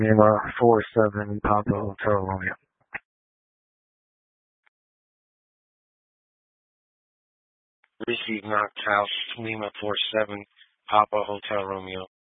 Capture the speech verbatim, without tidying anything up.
Lima four seven Papa Hotel Romeo. Receive knocked house Lima four seven Papa Hotel Romeo.